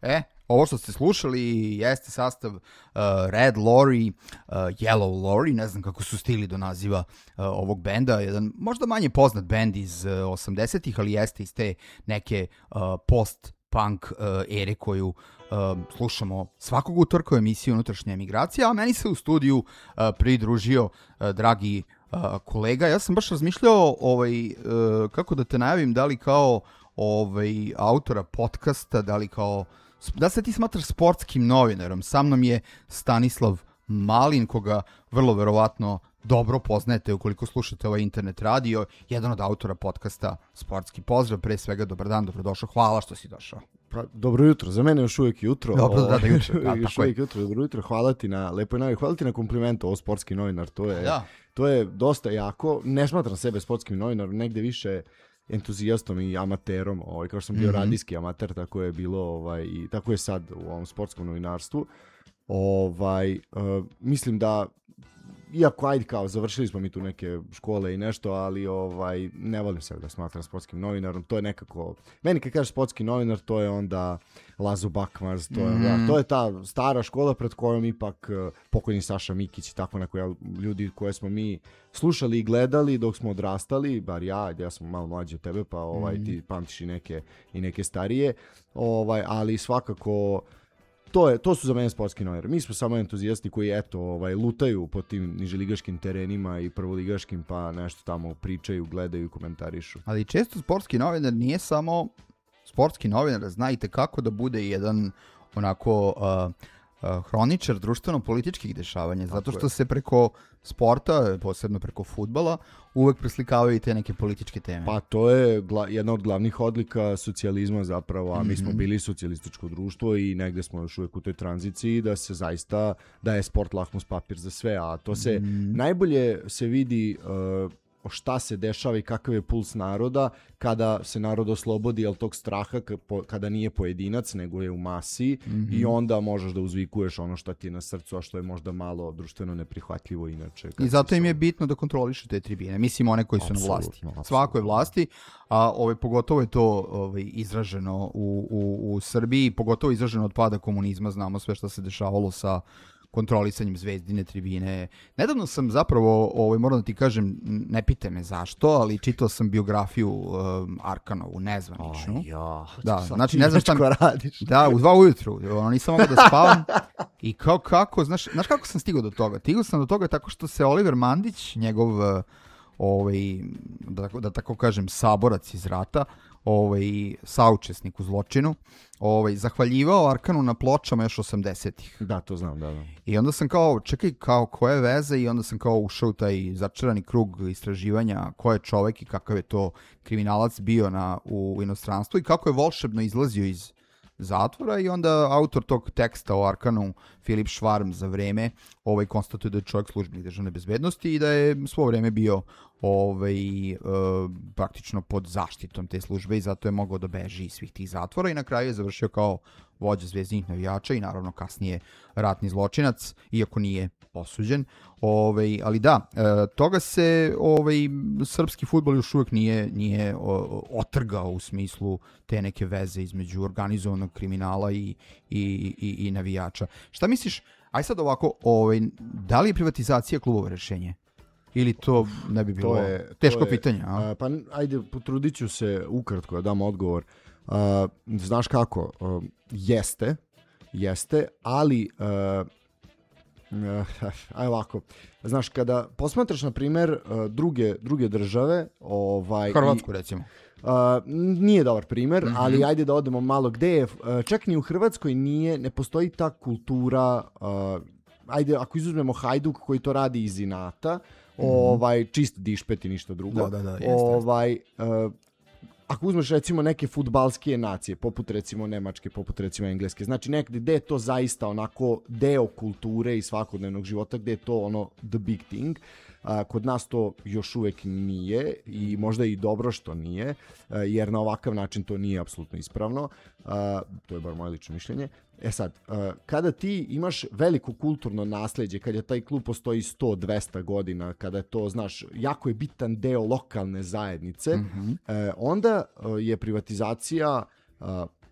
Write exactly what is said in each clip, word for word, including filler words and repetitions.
E, ovo što ste slušali jeste sastav uh, Red Lorry, uh, Yellow Lorry, ne znam kako su stigli do naziva uh, ovog benda, jedan možda manje poznat bend iz uh, osamdesetih, ali jeste iz te neke uh, post-punk uh, ere koju uh, slušamo svakog utorka u emisiji Unutrašnja emigracija, a meni se u studiju uh, pridružio uh, dragi uh, kolega. Ja sam baš razmišljao ovaj, uh, kako da te najavim, da li kao ovaj, autora podcasta, da li kao da se ti smatraš sportskim novinarom. Sa mnom je Stanislav Malin, koga vrlo verovatno dobro poznajete ukoliko slušate ovaj internet radio, jedan od autora podcasta Sportski pozdrav. Pre svega, dobar dan, dobrodošao, hvala što si došao. Pa, dobro jutro, za mene još uvijek jutro. Dobro, da, da, jutro. Da, još uvijek jutro, dobro jutro, hvala ti na lepoj najavi, hvala ti na komplimentu, ovo sportski novinar, to je, da. to je dosta jako. Ne smatram sebe sportskim novinarom, negde više entuzijastom i amaterom, ovaj, kao što sam bio mm-hmm. radijski amater, tako je bilo ovaj, i tako je sad u ovom sportskom novinarstvu. Ovaj, uh, mislim da, iako ajde kao završili smo mi tu neke škole i nešto, ali ovaj, ne volim se da smatram sportskim novinarom, to je nekako, meni kad kažeš sportski novinar, to je onda Lazo Bakmaz, to je, mm. da, to je ta stara škola pred kojom ipak uh, pokojni Saša Mikić i tako neko, ja, ljudi koje smo mi slušali i gledali dok smo odrastali, bar ja, ja sam malo mlađi od tebe, pa ovaj, mm. ti pamtiš i neke, i neke starije, ovaj, ali svakako To, je, to su za mene sportski novinari. Mi smo samo entuzijasti koji eto, ovaj, lutaju po tim niželigaškim terenima i prvoligaškim, pa nešto tamo pričaju, gledaju i komentarišu. Ali često sportski novinar nije samo sportski novinar, znajte kako da bude jedan onako uh, uh, hroničar društveno-političkih dešavanja, zato što se preko sporta, posebno preko fudbala, uvek preslikavaju i te neke političke teme. Pa to je gla, jedna od glavnih odlika socijalizma zapravo, a mm-hmm. mi smo bili socijalističko društvo i negde smo još uvek u toj tranziciji da se zaista, da je sport lakmus papir za sve, a to se mm-hmm. najbolje se vidi uh, šta se dešava i kakav je puls naroda kada se narod oslobodi od tog straha kada nije pojedinac nego je u masi mm-hmm. i onda možeš da uzvikuješ ono što ti je na srcu, a što je možda malo društveno neprihvatljivo inače. I zato im je bitno da kontrolišu te tribine. Mislim one koji su absolutno, na vlasti. Absolutno. Svako je vlasti, a ovaj, pogotovo je to ovaj, izraženo u, u, u Srbiji, pogotovo izraženo od pada komunizma, znamo sve što se dešavalo sa kontrolisanjem Zvezdine tribine. Nedavno sam zapravo, ovaj, moram da ti kažem, ne pite me zašto, ali čitao sam biografiju um, Arkanovu, nezvaničnu. Oh, ja, da, znači ne znam šta mi radiš. Da, u dva ujutru, ono, nisam mogao da spavam. I kao kako, znaš, znaš kako sam stigao do toga? Stigao sam do toga tako što se Oliver Mandić, njegov, ovaj, da, da tako kažem, saborac iz rata, ovaj, saučesnik u zločinu, ovaj, zahvaljivao Arkanu na pločama još osamdesetih. Da, to znam, da, da. I onda sam kao, čekaj, kao, koje veze? I onda sam kao ušao u taj začarani krug istraživanja ko je čovek i kakav je to kriminalac bio na, u inostranstvu i kako je volšebno izlazio iz zatvora i onda autor tog teksta o Arkanu, Filip Švarm, za vreme ovaj, konstatuje da je čovjek službenik državne bezbednosti i da je svo vreme bio ovaj, e, praktično pod zaštitom te službe i zato je mogao da beži iz svih tih zatvora i na kraju je završio kao vođa zvezdinih navijača i naravno kasnije ratni zločinac, iako nije osuđen. Ovaj, ali da, e, toga se ovaj, srpski fudbal još uvijek nije, nije o, otrgao u smislu te neke veze između organizovanog kriminala i, i, i, i navijača. Šta misliš, aj sad ovako, ovaj, da li je privatizacija klubova rešenje? Ili to ne bi bilo to je, teško to je, pitanje? A? A, pa ajde, potrudit ću se ukratko da dam odgovor. A, znaš kako, a, jeste, jeste, ali a, aj ovako, znaš, kada posmatraš na primjer druge, druge države, ovaj, Hrvatsku recimo, Uh, nije dobar primjer, mm-hmm. ali ajde da odemo malo gde je, uh, čak ni u Hrvatskoj nije, ne postoji ta kultura, uh, ajde ako izuzmemo Hajduk koji to radi iz inata, mm-hmm. ovaj, čist dišpet i ništa drugo, da, da, da, jeste, ovaj, uh, ako uzmeš recimo neke fudbalske nacije, poput recimo Nemačke, poput recimo Engleske, znači nekde gde je to zaista onako deo kulture i svakodnevnog života, gde je to ono the big thing, a, kod nas to još uvek nije i možda i dobro što nije, a, jer na ovakav način to nije apsolutno ispravno, a, to je bar moje lično mišljenje. E sad, a, kada ti imaš veliko kulturno nasleđe, kada taj klub postoji sto do dvesta godina, kada je to, znaš, jako je bitan deo lokalne zajednice, mm-hmm. e, onda je privatizacija a,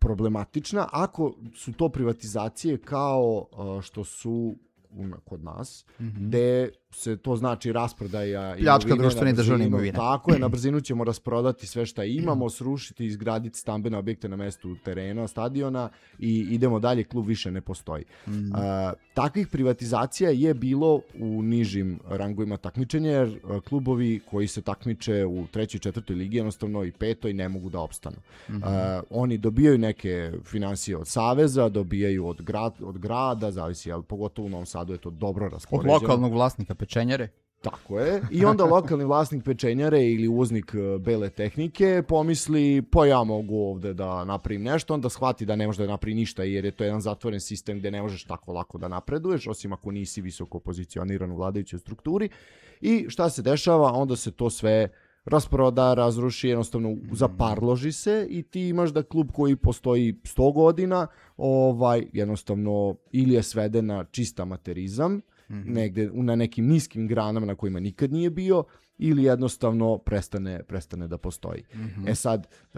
problematična ako su to privatizacije kao uh, što su kod nas, mm-hmm. gde se to znači rasprodaja pljačka društvene i državne imovine. Tako je, na brzinu ćemo rasprodati sve šta imamo, srušiti, izgraditi stambene objekte na mestu terena, stadiona i idemo dalje, klub više ne postoji. Mm-hmm. Uh, takvih privatizacija je bilo u nižim rangovima takmičenja, jer uh, klubovi koji se takmiče u trećoj, četvrtoj ligi, jednostavno i petoj, ne mogu da opstanu. Mm-hmm. Uh, oni dobijaju neke finansije od saveza, dobijaju od, grad, od grada, zavisi, ali pogotovo u Novom Sadu je to dobro raspoređeno. Od lokalnog vlasnika pečenjare. Tako je. I onda lokalni vlasnik pečenjare ili uvoznik bele tehnike pomisli, pa ja mogu ovde da napravim nešto, onda shvati da ne može da napravi ništa jer je to jedan zatvoren sistem gde ne možeš tako lako da napreduješ, osim ako nisi visoko pozicioniran u vladajućoj strukturi. I šta se dešava? Onda se to sve rasproda, razruši, jednostavno zaparloži se i ti imaš da klub koji postoji sto godina, ovaj, jednostavno ili je sveden na čist amaterizam, mm-hmm. negde na nekim niskim granama na kojima nikad nije bio, ili jednostavno prestane, prestane da postoji. Mm-hmm. E sad, uh,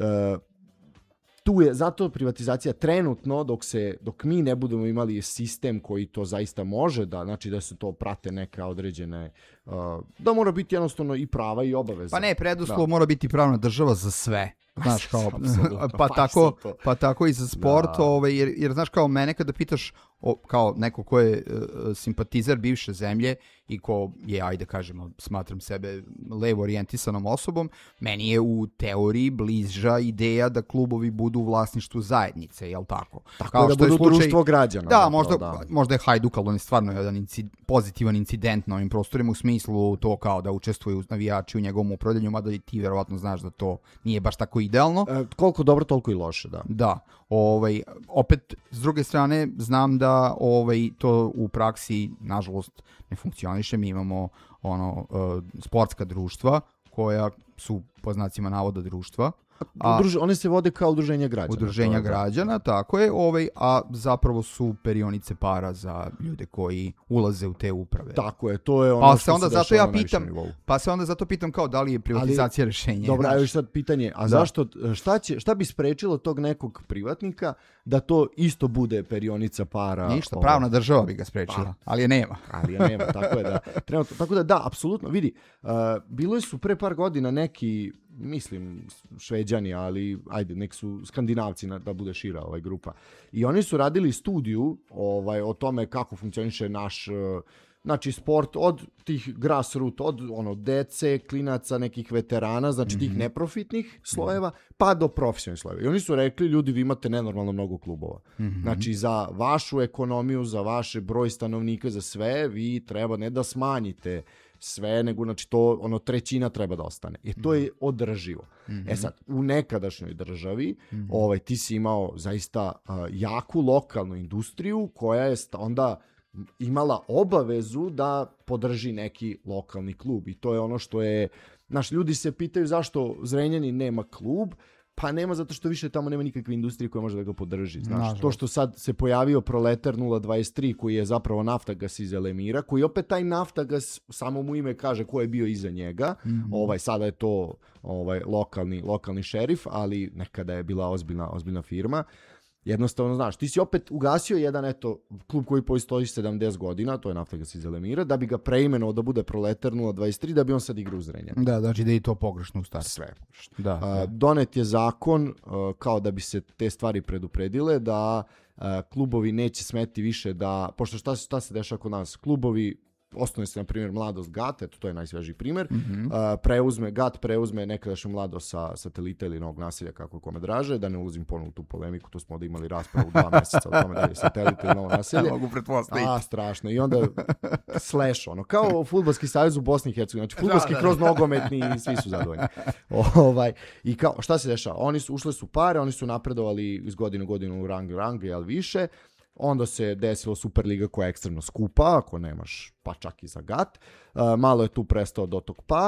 tu je zato privatizacija trenutno, dok se dok mi ne budemo imali sistem koji to zaista može da, znači da se to prate neka određene, uh, da mora biti jednostavno i prava i obaveza. Pa ne, preduslov mora biti pravna država za sve. Znaš, kao, pa, tako, pa tako i za sport, da. Ovaj, jer, jer znaš kao mene kada pitaš o, kao neko ko je uh, simpatizer bivše zemlje i ko je, ajde kažemo, smatram sebe levo orijentisanom osobom, meni je u teoriji bliža ideja da klubovi budu u vlasništvu zajednice, jel tako? Tako kao da što budu je slučaj, društvo građana. Da, možda, da. možda je Hajduk, ali on je stvarno jedan inci, pozitivan incident na ovim prostorima u smislu to kao da učestvuju navijači u njegovom upravljanju, mada i ti verovatno znaš da to nije baš tako idealno. E, koliko dobro, toliko i loše, da. Da. Ovaj, opet, s druge strane, znam da ovaj, to u praksi, nažalost, ne funkcioniše. Mi imamo ono, uh, sportska društva koja su, po znacima navoda, društva. A, Udruž, one se vode kao udruženja građana. Udruženja građana, tako je, ovaj, a zapravo su perionice para za ljude koji ulaze u te uprave. Tako je, to je ono pa što se onda se zato ja pitam, pa se onda zato pitam kao da li je privatizacija Ali, rešenje. Dobro, a još sad pitanje, a da. zašto, šta, će, šta bi sprečilo tog nekog privatnika da to isto bude perionica para? Ništa, pravna država bi ga sprečila, pa, ali je nema. Ali je nema, tako je da. Trenutno, tako da da, apsolutno, vidi, uh, bilo su pre par godina neki, mislim, Šveđani, ali ajde, nek su Skandinavci na, da bude šira ovaj grupa. I oni su radili studiju ovaj, o tome kako funkcioniše naš znači sport od tih grassroot, od ono dece, klinaca, nekih veterana, znači mm-hmm. tih neprofitnih slojeva, pa do profesionalnih slojeva. I oni su rekli, ljudi, vi imate nenormalno mnogo klubova. Mm-hmm. Znači za vašu ekonomiju, za vaš broj stanovnika, za sve, vi treba ne da smanjite sve, nego znači to ono trećina treba da ostane. I to je održivo. Mm-hmm. E sad, u nekadašnjoj državi mm-hmm. ovaj, ti si imao zaista uh, jaku lokalnu industriju koja je onda imala obavezu da podrži neki lokalni klub. I to je ono što je, znaš, ljudi se pitaju zašto Zrenjanin nema klub. Pa nema, zato što više tamo nema nikakve industrije koja može da ga podrži. Znaš, Nažal. to što sad se pojavio Proletar nula dvadeset tri koji je zapravo Naftagas iz Elemira, koji opet taj Naftagas, samo mu ime kaže ko je bio iza njega. Mm-hmm. Ovaj, sada je to ovaj, lokalni, lokalni šerif, ali nekada je bila ozbiljna, ozbiljna firma. Jednostavno, znaš, ti si opet ugasio jedan, eto, klub koji postoji sedamdeset godina, to je Naftagas iz Elemira, da bi ga preimenovao da bude Proletar nula dvadeset tri, da bi on sad igrao u Zrenjaninu. Da, znači da je to pogrešno u startu. Sve pogrešno. Da, uh, da. Donet je zakon, uh, kao da bi se te stvari predupredile, da uh, klubovi neće smeti više da, pošto šta, šta se dešava kod nas, klubovi, osnovno se, na primjer, Mladost Gat, eto, to je najsvežiji primjer, mm-hmm. uh, preuzme, Gat preuzme nekadašnju Mladost sa satelita ili Novog naselja, kako kome draže, da ne ulazim ponovno u tu polemiku, to smo da imali raspravu dva mjeseca o tome da je satelit ili Novo naselje. Mogu pretpostaviti. A, strašno. I onda slash, ono, kao Fudbalski savez u Bosni i Hercegovini, znači fudbalski da, da, kroz nogometni i svi su zadovoljni. ovaj, I kao, šta se dešava? Oni su, ušle su pare, oni su napredovali iz godine u godinu u rang, rang, jel više. Onda se desilo Superliga koja je ekstremno skupa, ako nemaš pa čak i za gat. Uh, malo je tu prestao dotok para.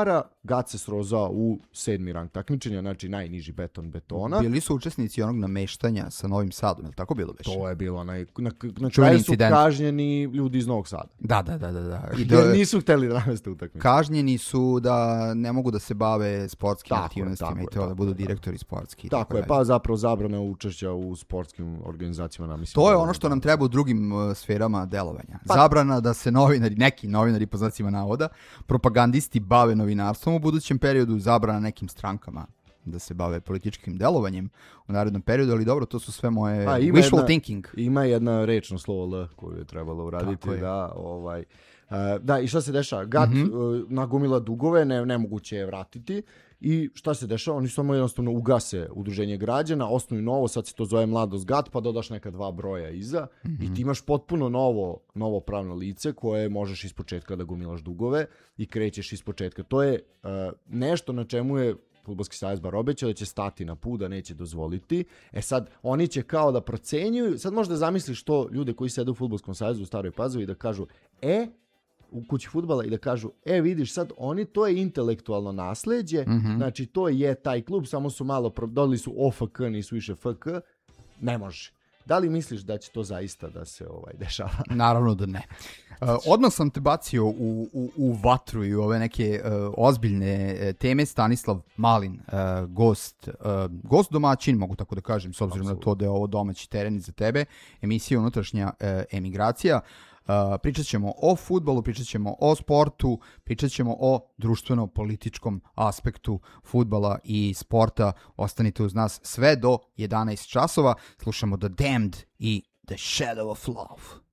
Gat se srozao u sedmi rang takmičenja, znači najniži beton betona. Bili su učesnici onog nameštanja sa Novim Sadom, je li tako bilo već? To je bilo, na, na, na kraju su incident. Kažnjeni ljudi iz Novog Sada. Da, da, da. da, da. I da nisu hteli da nameste utakmicu. Kažnjeni su da ne mogu da se bave sportskim tako aktivnostima i to da budu je, direktori sportski. Tako, tako je, pa zapravo zabrana učešća u sportskim organizacijama. Nam, to je ono što nam treba u drugim uh, sferama delovanja. Pa, zabrana da se novinari, neki novinari po znacima navoda, propagandisti bave novinarstvom u budućem periodu, zabrana nekim strankama da se bave političkim delovanjem u narednom periodu, ali dobro, to su sve moje A, wishful jedna, thinking. Ima jedna rečno slovo L koju je trebalo uraditi. Da, ovaj, uh, da, i šta se dešava? Gat mm-hmm. uh, nagomila dugove, ne, nemoguće je vratiti. I šta se dešava? Oni samo jednostavno ugase udruženje građana, osnuju novo, sad se to zove Mladost Gat, pa dodaš neka dva broja iza mm-hmm. i ti imaš potpuno novo, novo pravno lice koje možeš ispočetka da gomilaš dugove i krećeš ispočetka. To je uh, nešto na čemu je Fudbalski savez bar obećao da će stati na put, da neće dozvoliti. E sad, oni će kao da procenjuju, sad možda zamisliš to ljude koji sede u Fudbalskom savezu u Staroj Pazovi da kažu, e, u kući fudbala i da kažu, e vidiš sad, oni to je intelektualno nasleđe, mm-hmm. znači to je taj klub, samo su malo, dodali su O F K, nisu više F K, ne može. Da li misliš da će to zaista da se ovaj dešava? Naravno da ne. Uh, odmah sam te bacio u, u, u vatru i u ove neke uh, ozbiljne uh, teme. Stanislav Malin, uh, gost, uh, gost domaćin, mogu tako da kažem, s obzirom Absolutno. Na to da je ovo domaći teren za tebe, emisija Unutrašnja uh, emigracija. Uh, pričat ćemo o fudbalu, pričat ćemo o sportu, pričat ćemo o društveno-političkom aspektu fudbala i sporta. Ostanite uz nas sve do jedanaest časova. Slušamo The Damned i The Shadow of Love.